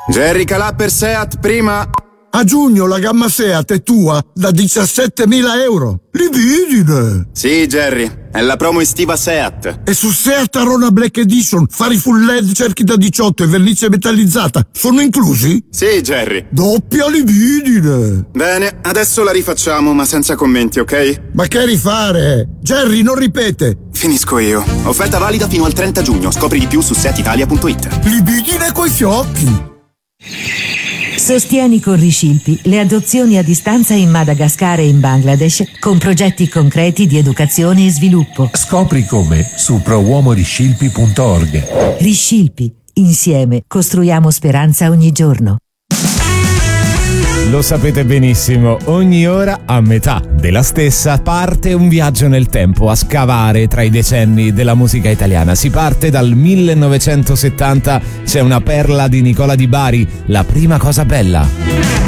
Jerry Calà per Seat, prima. A giugno la gamma Seat è tua da 17.000 euro. Libidine! Sì, Jerry, è la promo estiva Seat. E su Seat Arona Black Edition, fari full LED, cerchi da 18 e vernice metallizzata sono inclusi? Sì, Jerry. Doppia libidine! Bene, adesso la rifacciamo, ma senza commenti, ok? Ma che rifare? Jerry, non ripete! Finisco io. Offerta valida fino al 30 giugno. Scopri di più su seatitalia.it. Libidine coi fiocchi! Sostieni con Riscilpi le adozioni a distanza in Madagascar e in Bangladesh con progetti concreti di educazione e sviluppo. Scopri come su prouomoriscilpi.org. Riscilpi, insieme costruiamo speranza ogni giorno. Lo sapete benissimo, ogni ora a metà della stessa parte un viaggio nel tempo a scavare tra i decenni della musica italiana. Si parte dal 1970, c'è una perla di Nicola Di Bari, La prima cosa bella.